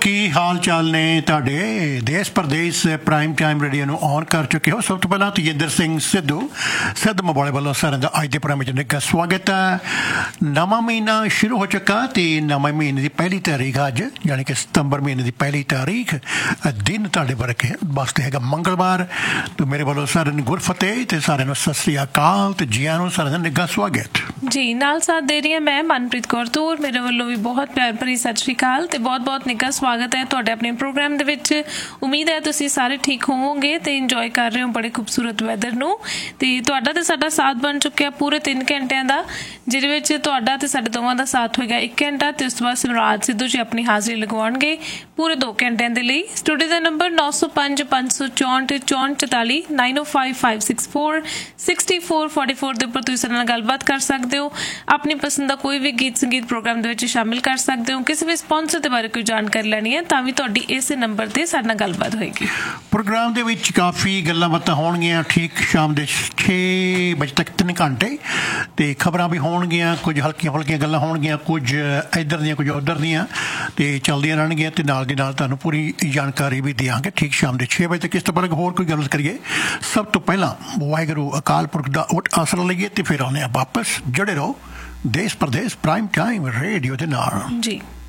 ਕੀ ਹਾਲ ਚਾਲ ਨੇ ਤੁਹਾਡੇ? ਦੇਸ਼ ਪ੍ਰਦੇਸ਼ ਪ੍ਰਾਈਮ ਟਾਈਮ ਰੇਡੀਓ ਨੂੰ ਔਨ ਕਰ ਚੁੱਕੇ ਹੋ। ਸਭ ਤੋਂ ਪਹਿਲਾਂ ਤੇਜਿੰਦਰ ਸਿੰਘ ਸਿੱਧ ਮੋਬਾਲੇ ਵੱਲੋਂ ਸਾਰਿਆਂ ਦਾ ਅੱਜ ਦੇ ਪ੍ਰੋਗਰਾਮ ਵਿੱਚ ਨਿੱਘਾ ਸਵਾਗਤ ਹੈ। ਨਵਾਂ ਮਹੀਨਾ ਸ਼ੁਰੂ ਹੋ ਚੁੱਕਾ ਤੇ ਨਵੇਂ ਮਹੀਨੇ ਦੀ ਪਹਿਲੀ ਤਾਰੀਖ ਅੱਜ, ਯਾਨੀ ਕਿ ਸਤੰਬਰ ਮਹੀਨੇ ਦੀ ਪਹਿਲੀ ਤਾਰੀਖ। ਦਿਨ ਤੁਹਾਡੇ ਵਾਸਤੇ ਹੈਗਾ ਮੰਗਲਵਾਰ। ਤੇ ਮੇਰੇ ਵੱਲੋਂ ਸਾਰਿਆਂ ਨੂੰ ਗੁਰਫਤਿਹ ਤੇ ਸਾਰਿਆਂ ਨੂੰ ਸਤਿ ਸ੍ਰੀ ਅਕਾਲ ਤੇ ਜੀਆਂ ਨੂੰ ਸਾਰਿਆਂ ਦਾ ਨਿੱਘਾ ਸਵਾਗਤ ਜੀ। ਨਾਲ ਸਾਥ ਦੇ ਰਹੀ ਹਾਂ ਮੈਂ ਮਨਪ੍ਰੀਤ ਕੌਰ ਤੂਰ। ਮੇਰੇ ਵੱਲੋਂ ਵੀ ਬਹੁਤ ਪਿਆਰ ਭਰੀ ਸਤਿ ਸ੍ਰੀ ਅਕਾਲ ਤੇ ਬਹੁਤ ਨਿੱਘਾ ਸਵਾਗਤ ਹੈ ਤੁਹਾਡੇ ਆਪਣੇ ਪ੍ਰੋਗਰਾਮ ਦੇ ਵਿੱਚ। ਉਮੀਦ ਹੈ ਤੁਸੀਂ ਸਾਰੇ ਠੀਕ ਹੋਵੋਗੇ ਤੇ ਇੰਜੋਏ ਕਰ ਰਹੇ ਹੋ ਬੜੇ ਖੂਬਸੂਰਤ ਵੈਦਰ ਨੂੰ। ਤੇ ਤੁਹਾਡਾ ਤੇ ਸਾਡਾ ਸਾਥ ਬਣ ਚੁੱਕਿਆ ਪੂਰੇ 3 ਘੰਟਿਆਂ ਦਾ, ਜਿਹਦੇ ਵਿੱਚ ਤੁਹਾਡਾ ਤੇ ਸਾਡੇ ਦੋਵਾਂ ਦਾ ਸਾਥ ਹੋਏਗਾ 1 ਘੰਟਾ ਤੇ ਉਸ ਤੋਂ ਬਾਅਦ ਸਿਮਰਾਜ ਸਿੱਧੂ ਜੀ ਆਪਣੀ ਹਾਜ਼ਰੀ ਲਗਵਾਉਣਗੇ ਪੂਰੇ 2 ਘੰਟਿਆਂ ਦੇ ਲਈ। ਸਟੂਡੀਓ ਦਾ ਨੰਬਰ 905 564 6444 905 564 6444 ਦੇ ਉੱਪਰ ਤੁਸੀਂ ਸਾਡੇ ਨਾਲ ਗੱਲਬਾਤ ਕਰ ਸਕਦੇ ਹੋ। ਆਪਣੀ ਪਸੰਦ ਦਾ ਕੋਈ ਵੀ ਗੀਤ ਸੰਗੀਤ ਪ੍ਰੋਗਰਾਮ ਦੇ ਵਿੱਚ ਸ਼ਾਮਿਲ ਕਰ ਸਕਦੇ ਹੋ। ਕਿਸੇ ਵੀ ਸਪਾਂਸਰ ਦੇ ਬਾਰੇ ਕੋਈ ਜਾਣਕਾਰੀ ਲੈਣੀ ਹੈ ਤਾਂ ਵੀ ਤੁਹਾਡੀ ਇਸੇ ਨੰਬਰ ਤੇ ਸਾਡੇ ਨਾਲ ਗੱਲਬਾਤ ਹੋਏਗੀ। ਪ੍ਰੋਗਰਾਮ ਦੇ ਵਿੱਚ ਕਾਫੀ ਗੱਲਾਂ ਬਾਤਾਂ ਹੋਣਗੀਆਂ ਠੀਕ ਸ਼ਾਮ ਦੇ 6 ਵਜੇ ਤੱਕ 3 ਘੰਟੇ, ਤੇ ਖਬਰਾਂ ਵੀ ਹੋਣਗੀਆਂ, ਕੁਝ ਹਲਕੀਆਂ ਫੁਲਕੀਆਂ ਗੱਲਾਂ ਹੋਣਗੀਆਂ, ਕੁਝ ਇੱਧਰ ਦੀਆਂ ਕੁਝ ਉੱਧਰ ਦੀਆਂ, ਤੇ ਚੱਲਦੀਆਂ ਰਹਿਣਗੀਆਂ। ਤੇ ਨਾਲ ਦੀ ਨਾਲ ਤੁਹਾਨੂੰ ਪੂਰੀ ਜਾਣਕਾਰੀ ਵੀ ਦਿਆਂਗੇ ਠੀਕ ਸ਼ਾਮ ਦੇ 6 ਵਜੇ ਤੱਕ। ਇਸ ਤੋਂ ਬਾਅਦ ਹੋਰ ਕੋਈ ਗੱਲ ਕਰੀਏ, ਸਭ ਤੋਂ ਪਹਿਲਾਂ ਵਾਹਿਗੁਰੂ ਅਕਾਲ ਪੁਰਖ ਦਾ ਆਸਰਾ ਲਈਏ ਤੇ ਫਿਰ ਆਉਂਦੇ ਹਾਂ ਵਾਪਸ। ਜੁੜੇ ਰਹੋ ਦੇਸ਼ ਪ੍ਰਦੇਸ਼ ਪ੍ਰਾਈਮ ਟਾਈਮ ਰੇਡੀਓ ਦੇ ਨਾਲ ਜੀ।